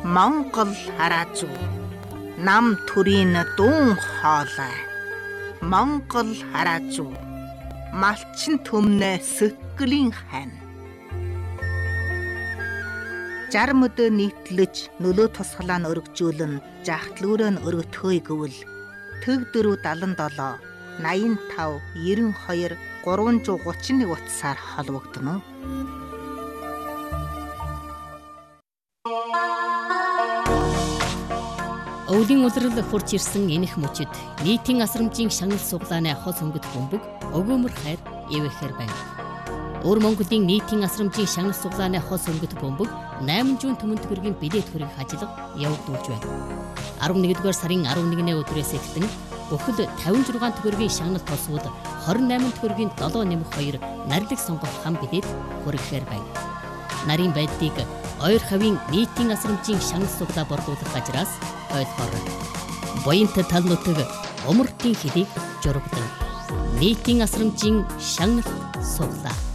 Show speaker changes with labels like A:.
A: Монгол хараазуу нам төрийн дуун хоолой. Монгол хараазуу малчин төмнө сэтгэлийн хань. 60 мөдөө нийтлэж нөлөө тусгалаа нь өргөжүүлэн жахтлүүрээ нь өргөтхөөе гэвэл төг 477 85 92 331 утсаар холбогдно.
B: Өвлийн улирал хурж ирсэн энэх мөчид нийтийн асрамжийн шагнал суглааны хол хөнгөт бөмбөг өгөөмөр хайр эвэхээр байна. Өвөр Монголын нийтийн асрамжийн шагнал суглааны хол хөнгөт бөмбөг 8 жуун төмөн төгрөгийн билет хөрөг ажиллага явагдуулж байна. 11-р сарын 11-ний өдрөөс эхлэн бүхэл 56 төгрөгийн шагнал тосвол 28 төгрөгийн 7 нэмэх 2 нарилэг сонгох хам билет хөрөглөөр байна. Нарийн байдлыг ойр хавийн нийтийн асрамжийн шагнал суглаа борлуулах газраас ойлгоорой. Буянт тал нутаг умартын хэлийг журагдан нийтийн асрамжийн шагнал суглаа.